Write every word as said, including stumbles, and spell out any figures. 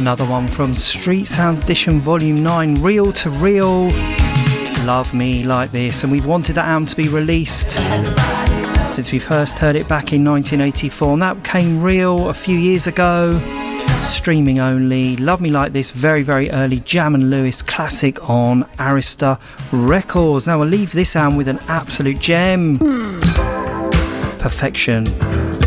Another one from Street Sounds Edition Volume nine, Real to Real, Love Me Like This. And we've wanted that album to be released since we first heard it back in nineteen eighty-four, and that came real a few years ago. Streaming only, Love Me Like This, very very early Jam and Lewis classic on Arista Records. Now we'll leave this album with an absolute gem. Perfection.